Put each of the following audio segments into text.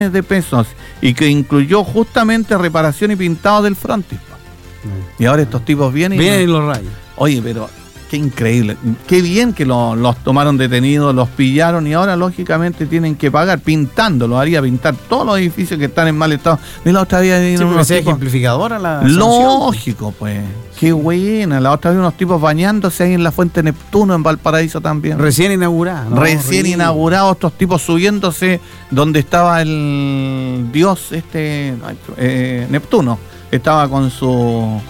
de pesos y que incluyó justamente reparación y pintado del frontis. Y ahora estos tipos vienen y los rayos. Oye, pero qué increíble, qué bien que los tomaron detenidos, los pillaron y ahora lógicamente tienen que pagar pintándolo. Haría pintar todos los edificios que están en mal estado. Y la otra vez sea ejemplificadora la lógico, sanción. Pues qué buena. La otra vez unos tipos bañándose ahí en la fuente Neptuno en Valparaíso también. Recién inaugurada, ¿no? Recién inaugurado, otros tipos subiéndose donde estaba el dios Neptuno. Estaba con su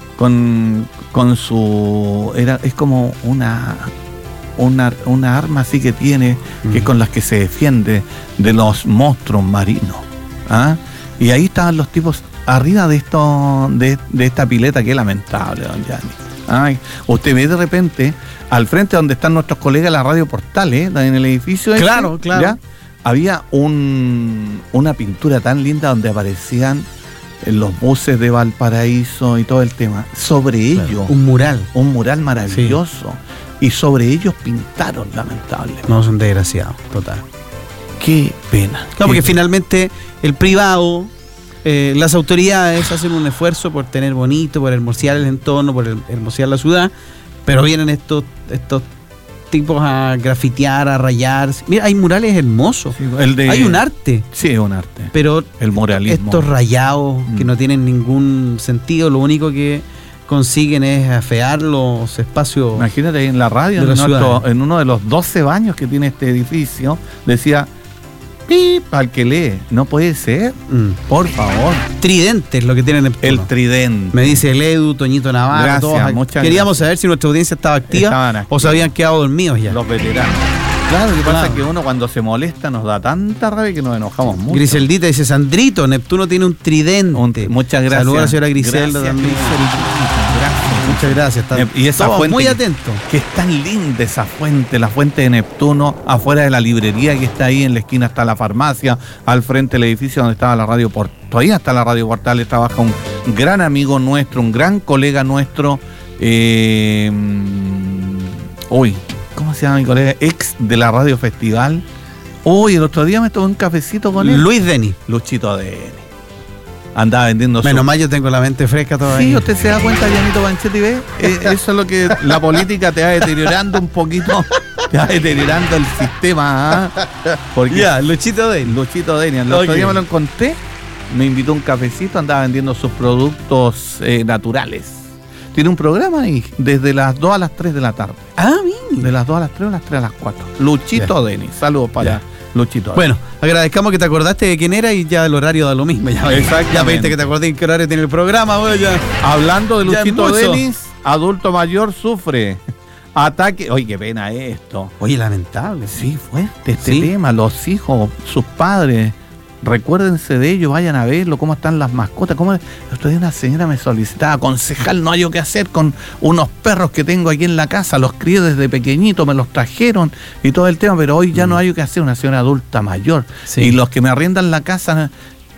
es como una arma así que tiene, que es con las que se defiende de los monstruos marinos. ¿Ah? Y ahí estaban los tipos arriba de esta pileta, que es lamentable, don Gianni. Ay, usted ve de repente al frente donde están nuestros colegas de la Radio Portales, en el edificio claro. ¿ya? Había una pintura tan linda donde aparecían en los buses de Valparaíso y todo el tema. Sobre ellos. Un mural maravilloso. Sí. Y sobre ellos pintaron, lamentable. No, son desgraciados, total. Qué pena. Claro, porque finalmente el privado, las autoridades hacen un esfuerzo por tener bonito, por hermosear el entorno, por hermosear la ciudad, pero vienen estos tipos a grafitear, a rayar. Mira, hay murales hermosos. Sí, hay un arte. Sí, es un arte. Pero el muralismo. Estos rayados que no tienen ningún sentido, lo único que consiguen es afear los espacios. Imagínate ahí en la radio, en uno de los 12 baños que tiene este edificio, decía ¡pip! Al que lee. No puede ser. Por favor. Tridente es lo que tienen el tridente. Me dice el Edu, Toñito Navarro. Gracias, muchas Queríamos saber si nuestra audiencia estaba activa o se habían quedado dormidos ya. Los veteranos. Claro, lo que pasa es que uno cuando se molesta nos da tanta rabia que nos enojamos mucho. Griseldita dice, Sandrito, Neptuno tiene un tridente. Muchas gracias. Saludos a la señora Griselda también. Muchas gracias. Y esa fuente muy atento. Que es tan linda esa fuente, la fuente de Neptuno, afuera de la librería que está ahí en la esquina está la farmacia, al frente del edificio donde estaba la radio todavía está la Radio Portales, trabaja un gran amigo nuestro, un gran colega nuestro, ¿cómo se llama mi colega? Ex de la Radio Festival. El otro día me tomé un cafecito con él. Luis Deni. Luchito Deni. Andaba vendiendo Menos mal yo tengo la mente fresca todavía. Sí, usted se da cuenta, Gianito Banchetti, ¿ve? Eso es lo que la política te va deteriorando un poquito. Te va deteriorando el sistema. Porque Luchito Deni. El otro día me lo encontré, me invitó a un cafecito, andaba vendiendo sus productos naturales. Tiene un programa ahí, desde las 2 a las 3 de la tarde. Bien. De las 2 a las 3 o las 3 a las 4. Luchito Deni. Saludos para Luchito. Bueno, agradezcamos que te acordaste de quién era y ya el horario da lo mismo. Ya viste que te acordé en qué horario tiene el programa. Hablando de Luchito Deni, adulto mayor sufre ataque. Oye, qué pena esto. Oye, lamentable. Sí, fuerte este tema. Los hijos, sus padres, recuérdense de ellos, vayan a verlo, cómo están las mascotas. El otro día una señora me solicitaba, concejal, no hay yo qué hacer con unos perros que tengo aquí en la casa, los crié desde pequeñito, me los trajeron y todo el tema, pero hoy ya no hay yo qué hacer, una señora adulta mayor. Sí. Y los que me arriendan la casa,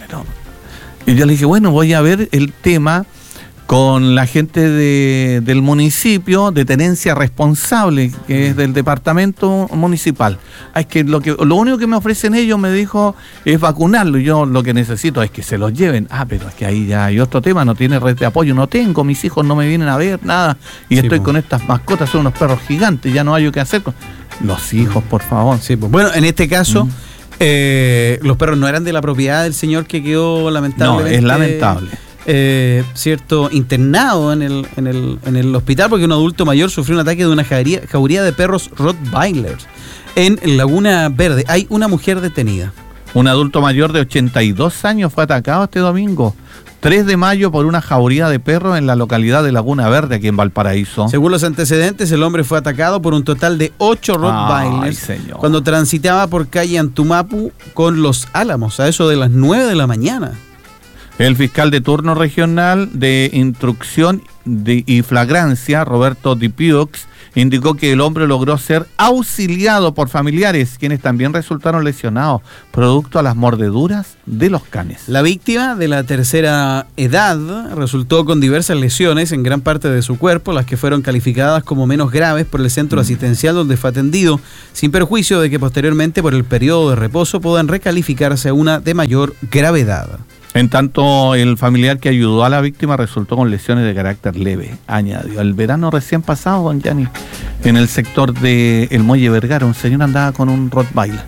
y yo le dije, bueno, voy a ver el tema con la gente del municipio de tenencia responsable, que es del departamento municipal. Es que lo único que me ofrecen ellos, me dijo, es vacunarlo, y yo lo que necesito es que se los lleven. Pero es que ahí ya hay otro tema, no tiene red de apoyo, no tengo, mis hijos no me vienen a ver, nada, y estoy con estas mascotas, son unos perros gigantes, ya no hay que hacer con los hijos, por favor. Sí, pues. Bueno, en este caso, los perros no eran de la propiedad del señor que quedó lamentablemente. No, es lamentable. Internado en el hospital porque un adulto mayor sufrió un ataque de una jauría de perros Rottweilers en Laguna Verde. Hay una mujer detenida. Un adulto mayor de 82 años fue atacado este domingo 3 de mayo por una jauría de perros en la localidad de Laguna Verde, aquí en Valparaíso. Según los antecedentes, el hombre fue atacado por un total de 8 Rottweilers cuando transitaba por calle Antumapu con Los Álamos, a eso de las 9 de la mañana. El fiscal de turno regional de instrucción y flagrancia, Roberto Dipiux, indicó que el hombre logró ser auxiliado por familiares, quienes también resultaron lesionados, producto a las mordeduras de los canes. La víctima, de la tercera edad, resultó con diversas lesiones en gran parte de su cuerpo, las que fueron calificadas como menos graves por el centro asistencial donde fue atendido, sin perjuicio de que posteriormente por el periodo de reposo puedan recalificarse a una de mayor gravedad. En tanto, el familiar que ayudó a la víctima resultó con lesiones de carácter leve, añadió. El verano recién pasado, don Gianni, en el sector del Muelle Vergara, un señor andaba con un Rottweiler.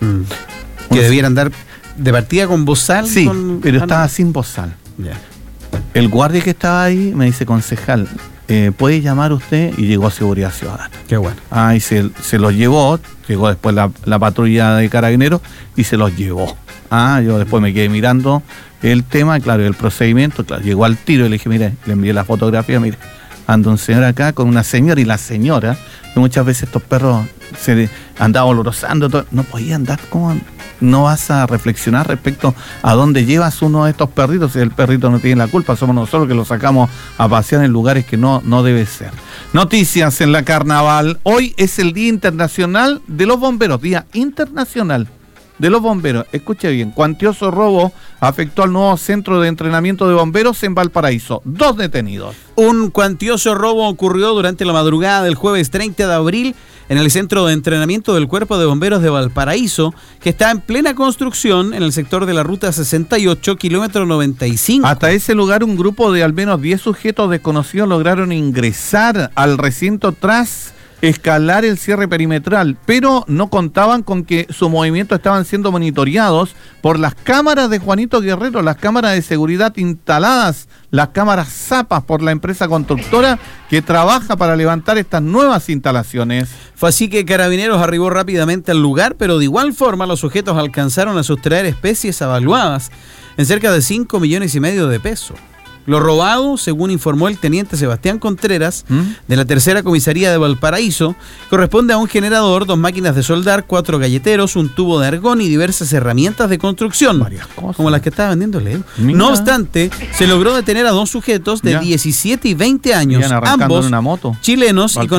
Que debiera andar de partida con bozal. Sí, pero estaba sin bozal. Ya. El guardia que estaba ahí me dice, concejal, ¿puede llamar usted? Y llegó a Seguridad Ciudadana. Qué bueno. Y se los llevó, llegó después la patrulla de carabineros y se los llevó. Yo después me quedé mirando el tema, claro, el procedimiento, claro, llegó al tiro y le dije, mire, le envié la fotografía, mire, anda un señor acá con una señora y la señora, que muchas veces estos perros se andaban olorosando, no podía andar, ¿cómo? No vas a reflexionar respecto a dónde llevas uno de estos perritos, si el perrito no tiene la culpa, somos nosotros que lo sacamos a pasear en lugares que no debe ser. Noticias en la Carnaval. Hoy es el Día Internacional de los Bomberos, Día Internacional de los Bomberos. Escuche bien, cuantioso robo afectó al nuevo centro de entrenamiento de bomberos en Valparaíso. 2 detenidos. Un cuantioso robo ocurrió durante la madrugada del jueves 30 de abril en el centro de entrenamiento del Cuerpo de Bomberos de Valparaíso, que está en plena construcción en el sector de la Ruta 68, kilómetro 95. Hasta ese lugar, un grupo de al menos 10 sujetos desconocidos lograron ingresar al recinto tras escalar el cierre perimetral, pero no contaban con que sus movimientos estaban siendo monitoreados por las cámaras de Juanito Guerrero, las cámaras de seguridad instaladas, las cámaras Zapas por la empresa constructora que trabaja para levantar estas nuevas instalaciones. Fue así que Carabineros arribó rápidamente al lugar, pero de igual forma los sujetos alcanzaron a sustraer especies avaluadas en cerca de 5,5 millones de pesos. Lo robado, según informó el teniente Sebastián Contreras, de la tercera comisaría de Valparaíso, corresponde a un generador, 2 máquinas de soldar, 4 galleteros, un tubo de argón y diversas herramientas de construcción. Varias cosas. Como las que estaba vendiendo Leo. No obstante, se logró detener a 2 sujetos de 17 y 20 años, ambos una moto, chilenos y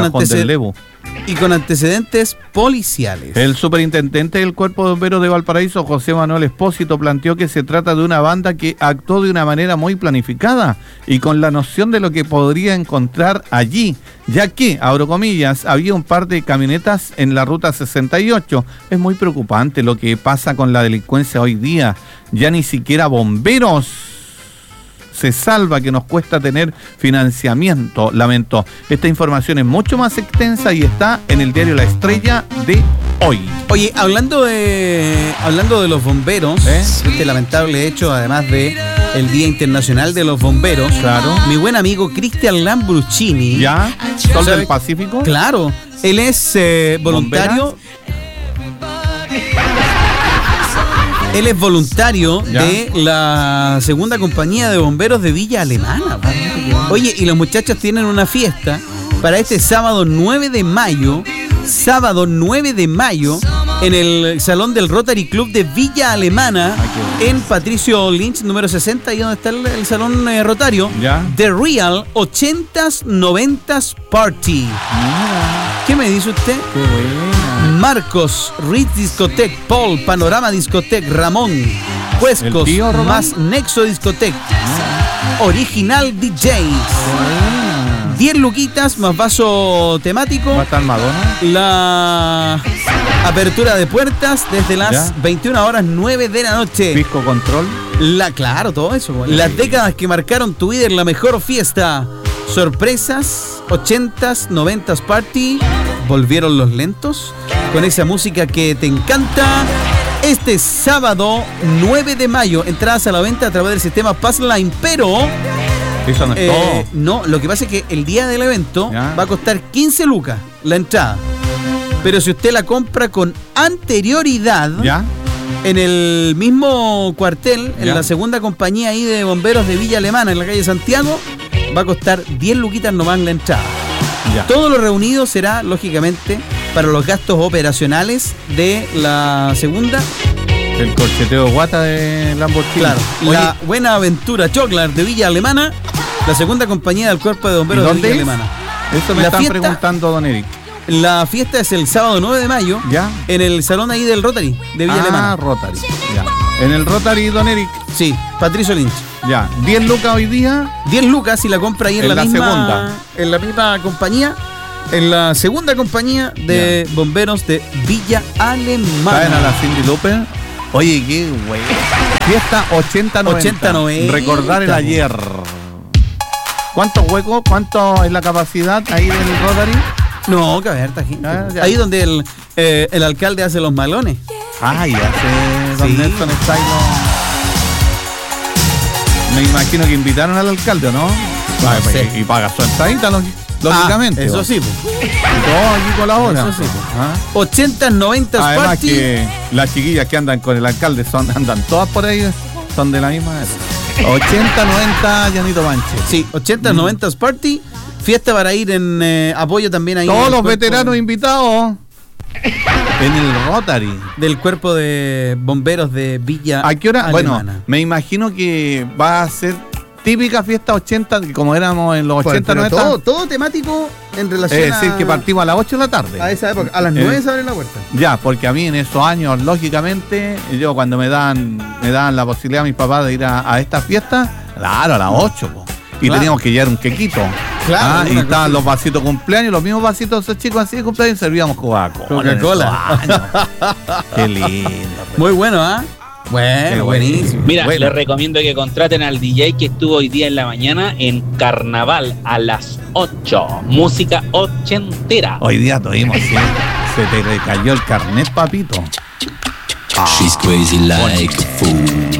con antecedentes policiales. El superintendente del Cuerpo de Bomberos de Valparaíso, José Manuel Espósito, planteó que se trata de una banda que actuó de una manera muy planificada y con la noción de lo que podría encontrar allí, ya que, abro comillas, había un par de camionetas en la Ruta 68. Es muy preocupante lo que pasa con la delincuencia hoy día. Ya ni siquiera bomberos se salva, que nos cuesta tener financiamiento, lamentó. Esta información es mucho más extensa y está en el diario La Estrella de hoy. Oye, hablando de los bomberos, este lamentable hecho, además de el Día Internacional de los Bomberos, claro, mi buen amigo Cristian Lambruschini, ¿ya? ¿Sol del Pacífico? Claro, él es voluntario. Él es voluntario de la segunda compañía de bomberos de Villa Alemana. Oye, y los muchachos tienen una fiesta para este sábado 9 de mayo, en el Salón del Rotary Club de Villa Alemana, en Patricio Lynch, número 60, y donde está el Salón Rotario. The Real 80s, 90s Party. ¿Qué me dice usted? Qué bueno. Marcos, Ritz Discotec, Paul, Panorama Discotec, Ramón, Cuescos, más Nexo Discotec, Original DJs. 10 luquitas más vaso temático. ¿Va a estar Madonna? La apertura de puertas desde las 21 horas 9 de la noche. Pisco Control. Claro, todo eso. Bueno. Las décadas que marcaron tu vida en la mejor fiesta. Sorpresas, 80s, 90s Party. Volvieron los lentos con esa música que te encanta. Este sábado 9 de mayo, entradas a la venta a través del sistema Passline, pero eso no es todo. No, lo que pasa es que el día del evento va a costar 15 lucas la entrada. Pero si usted la compra con anterioridad, en el mismo cuartel, en la segunda compañía ahí de bomberos de Villa Alemana, en la calle Santiago, va a costar 10 luquitas nomás la entrada. Todo lo reunido será, lógicamente, para los gastos operacionales de la segunda. El corcheteo guata de Lamborghini. Claro. La Buena Aventura Choclar de Villa Alemana, la segunda compañía del Cuerpo de Bomberos de Villa Alemana. Eso me La están fiesta- preguntando, don Eric. La fiesta es el sábado 9 de mayo ¿Ya? en el salón ahí del Rotary de Villa Alemana. Rotary. Ya. En el Rotary, don Eric. Sí, Patricio Lynch. Ya. 10 lucas hoy día. 10 lucas y la compra ahí en En la misma, segunda. en la misma compañía, en la segunda compañía de bomberos de Villa Alemana. Traen a la Cindy López. Oye, qué güey. Fiesta 80-90. 80-90. Recordar el ayer. ¿Cuántos huecos? ¿Cuánto es la capacidad ahí del Rotary? No, que a ver, esta gente. Ya. Ahí donde el alcalde hace los malones. Ay, hace don Sí. Nelson Stylo. Me imagino que invitaron al alcalde, ¿o no? No sé. Y paga su entradita, lógicamente. Eso ¿no? sí, po. Y todo aquí colabora. Eso sí, po. ¿Ah? 80s, 90s Además party. que las chiquillas que andan con el alcalde andan todas por ahí, son de la misma época. 80, 90, Llanito Manche. Sí, 80s, 90s party. Fiesta para ir en apoyo también ahí. Todos del los cuerpo veteranos invitados en el Rotary. del cuerpo de bomberos de Villa ¿A qué hora? Alemana. Bueno, me imagino que va a ser típica fiesta 80, como éramos en los 80, Pero 90. todo temático en relación Es decir, que partimos a las 8 de la tarde. a esa época. A las 9 se abre la puerta. Ya, porque a mí en esos años, lógicamente, yo cuando me dan la posibilidad a mis papás de ir a esta fiesta, claro, a las 8, po. Y Claro. teníamos que llevar un quequito. Claro, Y una estaban cosita. los vasitos de cumpleaños, los mismos vasitos de esos chicos así de cumpleaños, servíamos Coca-Cola. Coca-Cola. en esos años. Qué lindo. Muy bueno, ¿ah? Bueno, Qué buenísimo. Mira, Bueno. les recomiendo que contraten al DJ que estuvo hoy día en la mañana en Carnaval a las 8. Música ochentera. Hoy día tuvimos, sí. Se te recayó el carnet, papito. She's crazy like a fool.